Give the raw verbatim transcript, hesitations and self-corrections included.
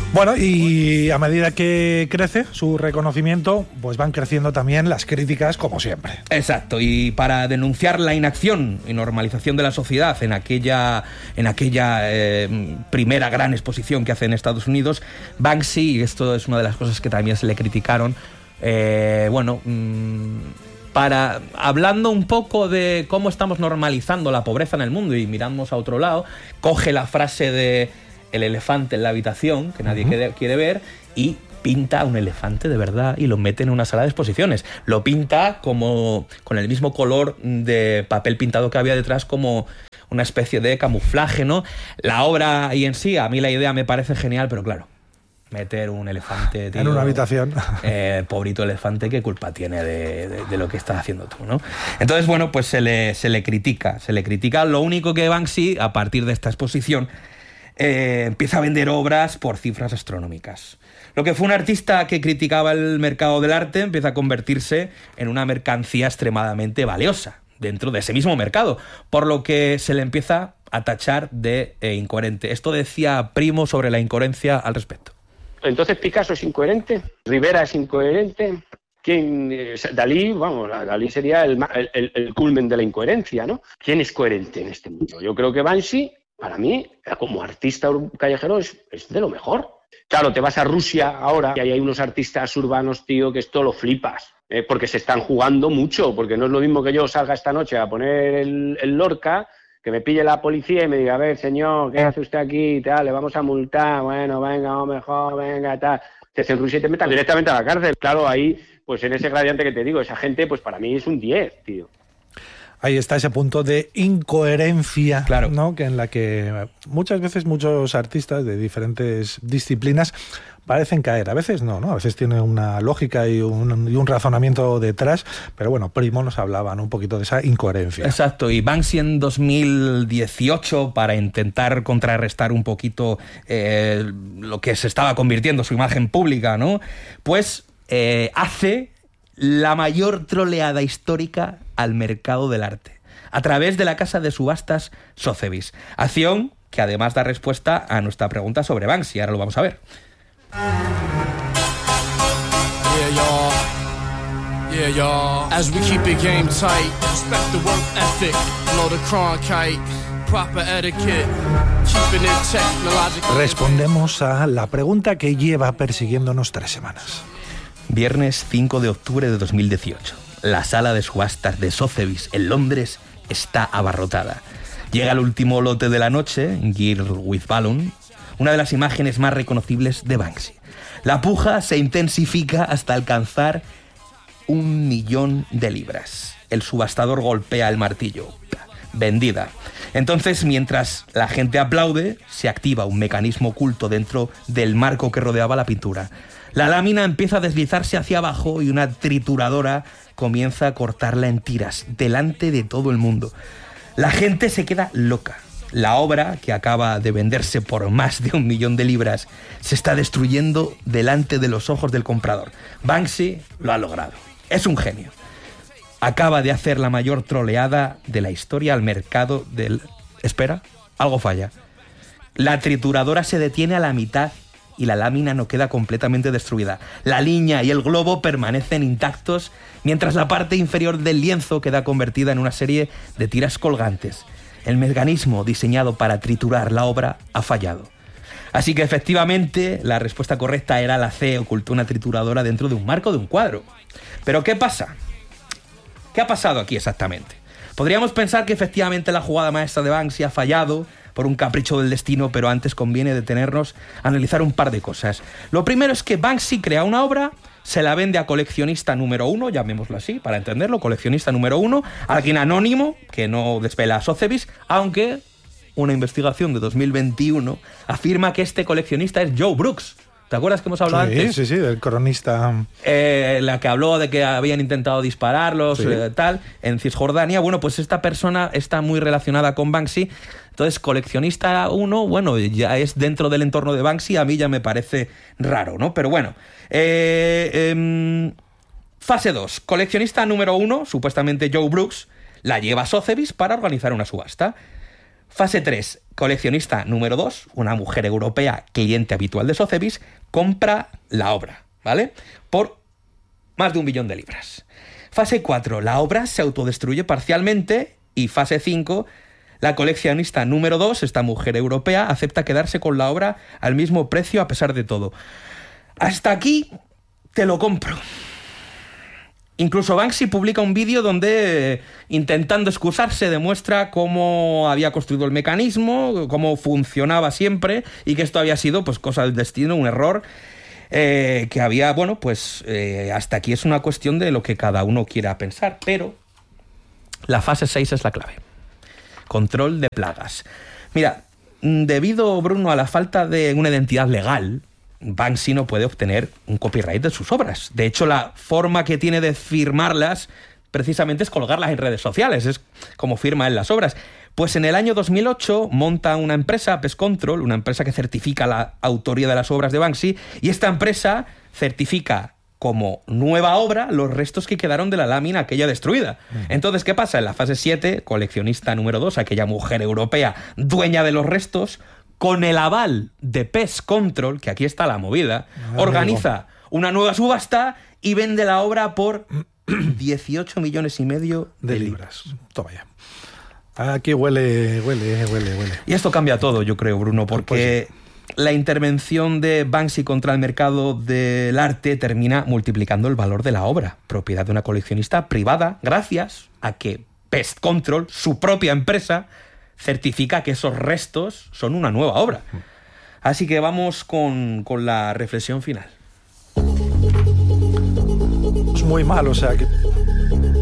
Bueno, y a medida que crece su reconocimiento, pues van creciendo también las críticas, como siempre. Exacto, y para denunciar la inacción y normalización de la sociedad en aquella, en aquella eh, primera gran exposición que hace en Estados Unidos, Banksy, y esto es una de las cosas que también se le criticaron, eh, bueno... Mmm, para, hablando un poco de cómo estamos normalizando la pobreza en el mundo y miramos a otro lado, coge la frase de el elefante en la habitación, que nadie uh-huh. quiere, quiere ver, y pinta un elefante de verdad y lo mete en una sala de exposiciones. Lo pinta como con el mismo color de papel pintado que había detrás, como una especie de camuflaje, ¿no? La obra y en sí, a mí la idea me parece genial, pero claro, meter un elefante, tío, en una habitación. Eh, pobrito elefante, ¿qué culpa tiene de, de, de lo que estás haciendo tú, ¿no? Entonces, bueno, pues se le, se le critica, se le critica. Lo único que Banksy, a partir de esta exposición, eh, empieza a vender obras por cifras astronómicas. Lo que fue un artista que criticaba el mercado del arte empieza a convertirse en una mercancía extremadamente valiosa dentro de ese mismo mercado, por lo que se le empieza a tachar de eh, incoherente. Esto decía Primo sobre la incoherencia al respecto. Entonces Picasso es incoherente, Rivera es incoherente, ¿quién? Dalí, vamos, Dalí sería el, el, el culmen de la incoherencia, ¿no? ¿Quién es coherente en este mundo? Yo creo que Banksy, para mí, como artista callejero, es, es de lo mejor. Claro, te vas a Rusia ahora y ahí hay unos artistas urbanos, tío, que esto lo flipas, ¿eh? Porque se están jugando mucho, porque no es lo mismo que yo salga esta noche a poner el, el Lorca, que me pille la policía y me diga, a ver, señor, ¿qué hace usted aquí y tal? Le vamos a multar, bueno, venga, o mejor, venga, tal. Te hacen Rusia y te metan directamente a la cárcel. Claro, ahí, pues en ese gradiente que te digo, esa gente, pues para mí es un diez, tío. Ahí está ese punto de incoherencia, claro, ¿no? Que en la que muchas veces muchos artistas de diferentes disciplinas parecen caer. A veces no, ¿no? A veces tiene una lógica y un, y un razonamiento detrás, pero bueno, Primo nos hablaba, ¿no?, un poquito de esa incoherencia. Exacto, y Banksy en dos mil dieciocho, para intentar contrarrestar un poquito eh, lo que se estaba convirtiendo su imagen pública, ¿no?, pues eh, hace la mayor troleada histórica al mercado del arte, a través de la casa de subastas Sotheby's. Acción que además da respuesta a nuestra pregunta sobre Banksy. Ahora lo vamos a ver. Yeah, y'all. Yeah, y'all. As we keep it game tight, respect the work ethic, blow the cronkite, proper etiquette, keeping it technological. Respondemos a la pregunta que lleva persiguiéndonos tres semanas. Viernes cinco de octubre de dos mil dieciocho. La sala de subastas de Sotheby's en Londres está abarrotada. Llega el último lote de la noche, Girl with Balloon, una de las imágenes más reconocibles de Banksy. La puja se intensifica hasta alcanzar un millón de libras. El subastador golpea el martillo. Vendida. Entonces, mientras la gente aplaude, se activa un mecanismo oculto dentro del marco que rodeaba la pintura. La lámina empieza a deslizarse hacia abajo y una trituradora comienza a cortarla en tiras, delante de todo el mundo. La gente se queda loca. La obra, que acaba de venderse por más de un millón de libras, se está destruyendo delante de los ojos del comprador. Banksy lo ha logrado. Es un genio. Acaba de hacer la mayor troleada de la historia al mercado del... Espera, algo falla. La trituradora se detiene a la mitad y la lámina no queda completamente destruida. La línea y el globo permanecen intactos, mientras la parte inferior del lienzo queda convertida en una serie de tiras colgantes. El mecanismo diseñado para triturar la obra ha fallado. Así que efectivamente la respuesta correcta era la C, ocultó una trituradora dentro de un marco de un cuadro. ¿Pero qué pasa? ¿Qué ha pasado aquí exactamente? Podríamos pensar que efectivamente la jugada maestra de Banksy ha fallado por un capricho del destino, pero antes conviene detenernos a analizar un par de cosas. Lo primero es que Banksy crea una obra, se la vende a coleccionista número uno, llamémoslo así, para entenderlo, coleccionista número uno, alguien anónimo, que no desvela a Sotheby's, aunque una investigación de dos mil veintiuno afirma que este coleccionista es Joe Brooks. ¿Te acuerdas que hemos hablado sí, antes? Sí, sí, del cronista. Eh, la que habló de que habían intentado dispararlos, sí. eh, tal, en Cisjordania. Bueno, pues esta persona está muy relacionada con Banksy. Entonces, coleccionista uno, bueno, ya es dentro del entorno de Banksy. A mí ya me parece raro, ¿no? Pero bueno. Eh, eh, fase dos. Coleccionista número uno, supuestamente Joe Brooks, la lleva a Sotheby's para organizar una subasta. Fase tres. Coleccionista número dos, una mujer europea, cliente habitual de Sotheby's, compra la obra, ¿vale? Por más de un billón de libras. Fase cuatro. La obra se autodestruye parcialmente. Y fase cinco. La coleccionista número dos, esta mujer europea, acepta quedarse con la obra al mismo precio a pesar de todo. Hasta aquí te lo compro. Incluso Banksy publica un vídeo donde, intentando excusarse, demuestra cómo había construido el mecanismo, cómo funcionaba siempre y que esto había sido pues cosa del destino, un error, eh, que había, bueno, pues eh, hasta aquí es una cuestión de lo que cada uno quiera pensar, pero la fase seis es la clave. Control de plagas. Mira, debido, Bruno, a la falta de una identidad legal, Banksy no puede obtener un copyright de sus obras. De hecho, la forma que tiene de firmarlas precisamente es colgarlas en redes sociales. Es como firma en las obras. Pues en el año dos mil ocho monta una empresa, Pest Control, una empresa que certifica la autoría de las obras de Banksy, y esta empresa certifica como nueva obra los restos que quedaron de la lámina aquella destruida. Uh-huh. Entonces, ¿qué pasa? En la fase siete, coleccionista número dos, aquella mujer europea dueña de los restos, con el aval de Pest Control, que aquí está la movida, ah, organiza amigo. una nueva subasta y vende la obra por dieciocho millones y medio de, de libras. libras. Toma ya. Aquí huele, huele, huele, huele. Y esto cambia todo, yo creo, Bruno, porque pues, la intervención de Banksy contra el mercado del arte termina multiplicando el valor de la obra, propiedad de una coleccionista privada, gracias a que Pest Control, su propia empresa, certifica que esos restos son una nueva obra. Así que vamos con, con la reflexión final. Es muy mal, o sea que